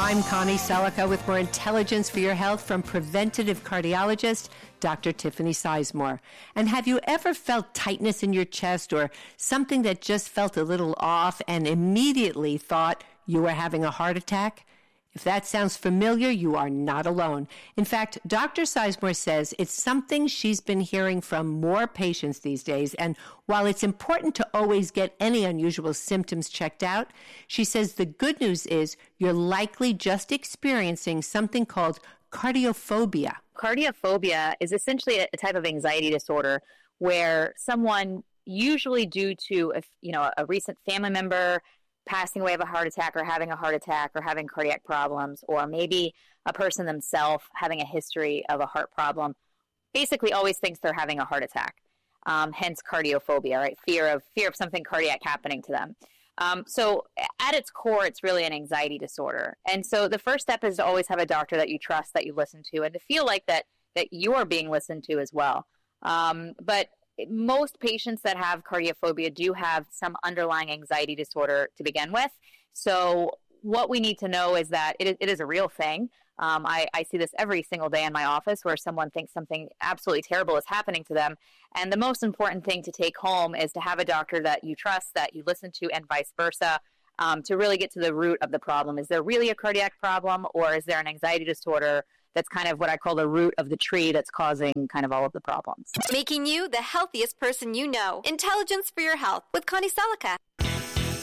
I'm Connie Selica with more intelligence for your health from preventative cardiologist Dr. Tiffany Sizemore. And have you ever felt tightness in your chest or something that just felt a little off and immediately thought you were having a heart attack? If that sounds familiar, you are not alone. In fact, Dr. Sizemore says it's something she's been hearing from more patients these days. And while it's important to always get any unusual symptoms checked out, she says the good news is you're likely just experiencing something called cardiophobia. Cardiophobia is essentially a type of anxiety disorder where someone, usually due to a recent family member passing away of a heart attack or having a heart attack or having cardiac problems, or maybe a person themselves having a history of a heart problem, basically always thinks they're having a heart attack. Hence cardiophobia, right? Fear of something cardiac happening to them. So at its core, it's really an anxiety disorder. And so the first step is to always have a doctor that you trust, that you listen to, and to feel like that you are being listened to as well. But most patients that have cardiophobia do have some underlying anxiety disorder to begin with. So what we need to know is that it is a real thing. I see this every single day in my office where someone thinks something absolutely terrible is happening to them. And the most important thing to take home is to have a doctor that you trust, that you listen to, and vice versa, to really get to the root of the problem. Is there really a cardiac problem, or is there an anxiety disorder that's kind of what I call the root of the tree that's causing kind of all of the problems? Making you the healthiest person you know. Intelligence for your health with Connie Selica.